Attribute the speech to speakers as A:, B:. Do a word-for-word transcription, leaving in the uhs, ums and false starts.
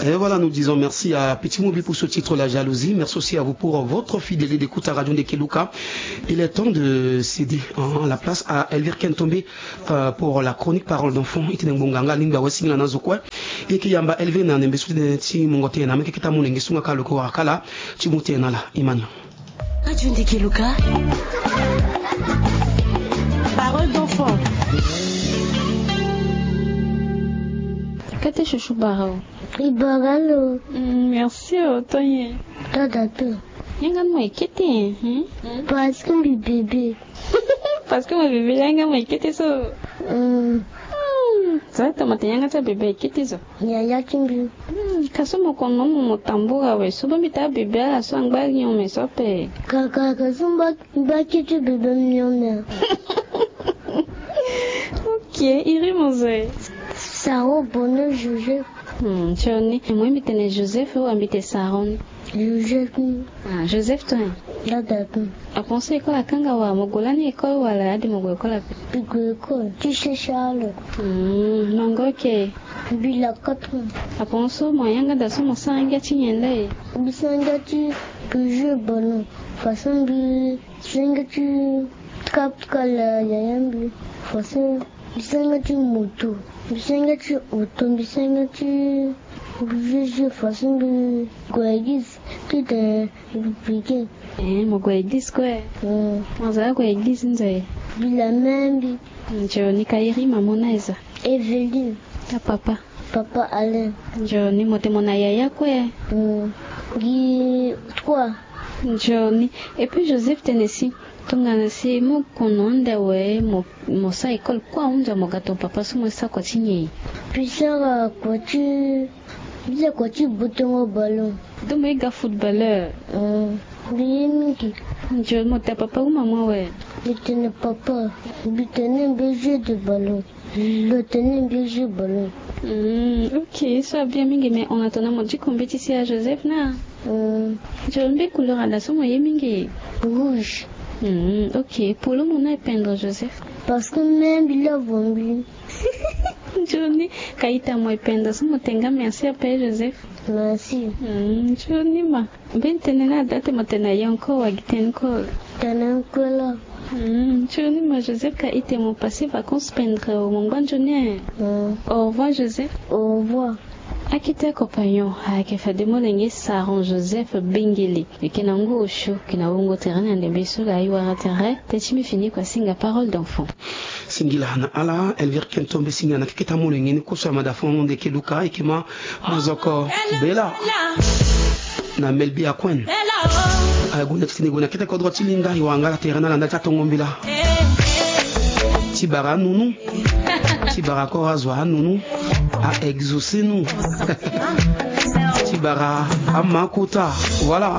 A: Et voilà, nous disons merci à Petit Mobile pour ce titre La Jalousie. Merci aussi à vous pour votre fidélité d'écoute à Radio Ndekeluka. Il est temps de céder hein, la place à Elvire Kentombe euh, pour la chronique Parole d'enfant. Et qui yamba Elvire na nembesu de ti mongote na meke kita munenge sunga kaloko akala chimute na la imani.
B: Radio Ndekeluka. Parole d'enfant.
C: Kate chouchou barao.
D: Ibaralo.
C: Merci Otoye.
D: Tadato.
C: Yanga mo ekete.
D: Parce que mon bébé.
C: Parce que mon bébé yanga mo ekete so.
D: Hmm.
C: Ça tomate yanga ta bébé ekete so.
D: Ya ya kimbi.
C: Kaso mo kono mo motambura we so bamita bébé ala so angba nyo me so pe.
D: Kaka kasumba ba kete bébé miona.
C: OK, iri moze.
D: Saro bonne Joseph.
C: Hmm, Johnny, moi mbitene Joseph ou ambite Saron.
D: Joseph.
C: Ah, Joseph toi.
D: La date.
C: A penser école à kanga wa mogolani école wala adi mogo école à
D: Pigo école. Tu sais Charles.
C: Hmm, nango ke.
D: Bila quatre.
C: A penser moi yanga da so mo sanga chinyende.
D: Bisanga tu que je bon. Façon bi sanga tu cap kala yayambi. Façon bisanga tu moto. Bisanga tu auto. Bisanga tu je façon de guaguis tout est dupliqué.
C: Eh, mo go église quoi.
D: Hmm.
C: Mo za go église nze.
D: Bila même bi.
C: Johnny kairi mamonaiza.
D: Evelyne.
C: Ta papa.
D: Papa Alain.
C: Johnny mote mona yaya quoi.
D: Hmm. Guy trois.
C: Johnny. Et puis Joseph Tennessee. Tongana si mo kononda we mo mo sa école quoi unja mo gato papa so mo sa ko tinyi.
D: Puis ça quoi tu bien quoi tu bouton au ballon.
C: Do mo ga footballeur.
D: Hmm. Bien qui.
C: Je mo ta papa ou maman we.
D: Bitene papa. Bitene bébé de ballon. Le tenir bébé de ballon.
C: Hmm, OK, ça bien mingi mais on attend mo di compétition à Joseph na.
D: Hmm.
C: Je mbe couleur à la so mo yemingi.
D: Rouge.
C: Hmm, OK, pour le moment peindre Joseph.
D: Parce que même il a vendu.
C: Johnny, kaita mo peindre so mo tenga merci à Père Joseph.
D: Merci.
C: Hmm, Johnny ma. Ben tenena date mo tena yanko wa giten ko.
D: T'en quoi là?
C: Hmm, Johnny ma Joseph kaita mo passer vacances peindre au mon bon Johnny.
D: Hmm.
C: Au revoir Joseph.
D: Au revoir.
C: Akita compagnon ake fademo lenge Saron Joseph Bengele ekenango osho kinawongo terrain de besula aywa terrain tetimi fini kwa singa parole d'enfant
A: singila na ala Elvire Kentombe singa na kiketa mo lenge ni kusa madafon Ndekeluka ikima mazoko bela na Melbi akwen ay gona tini gona kete ko droit linga iwanga la terrain na ndata tongombila Tibara nunu Tibara ko azwa nunu a exaucer nous Tibara amakuta voilà.